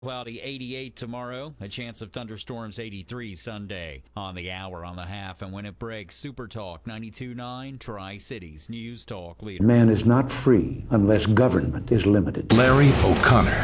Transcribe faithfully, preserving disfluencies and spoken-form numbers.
Cloudy eighty-eight tomorrow, a chance of thunderstorms eighty-three Sunday. On the hour, on the half, and when it breaks, Super Talk ninety-two point nine, Tri-Cities News Talk Leader. Man is not free unless government is limited. Larry O'Connor.